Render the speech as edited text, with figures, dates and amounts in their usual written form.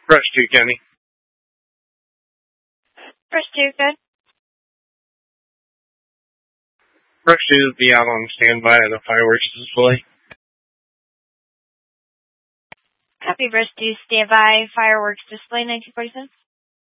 Brush 2, Kenny. Brush 2, good. Brush 2 will be out on standby at the fireworks display. Copy, Brush 2, standby, fireworks display, 1947.